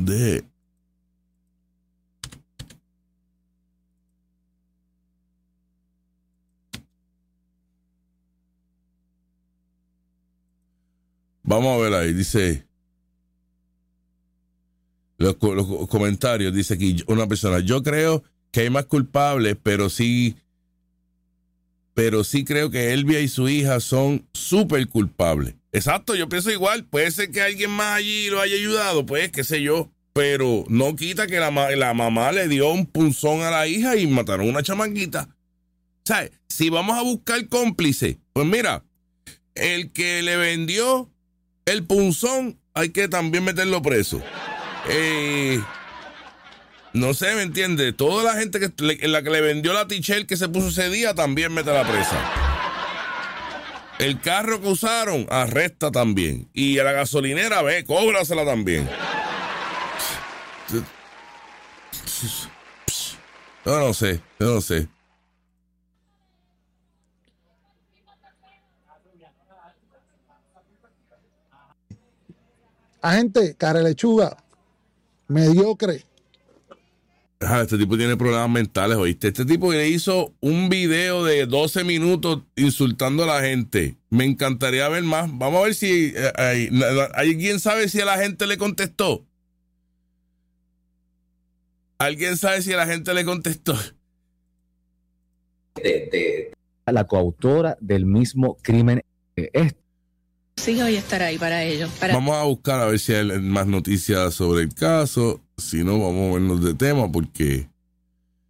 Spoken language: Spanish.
de vamos a ver ahí, dice los comentarios, dice aquí una persona, yo creo que hay más culpables, pero sí creo que Elvia y su hija son súper culpables. Exacto, yo pienso igual. Puede ser que alguien más allí lo haya ayudado, pues, qué sé yo. Pero no quita que la mamá le dio un punzón a la hija y mataron a una chamaquita. O sea, si vamos a buscar cómplice, pues mira, el que le vendió el punzón hay que también meterlo preso. No sé, ¿me entiendes? Toda la gente la que le vendió la t-shirt que se puso ese día también mete la presa. El carro que usaron, arresta también. Y a la gasolinera, cóbrasela también. Yo no sé. Agente, cara lechuga, mediocre. Este tipo tiene problemas mentales, ¿oíste? Este tipo le hizo un video de 12 minutos insultando a la gente. Me encantaría ver más. Vamos a ver si alguien sabe si a la gente le contestó. ¿Alguien sabe si a la gente le contestó? La coautora del mismo crimen. Sí, hoy estará ahí para ellos. Vamos a buscar a ver si hay más noticias sobre el caso. Si no, vamos a movernos de tema porque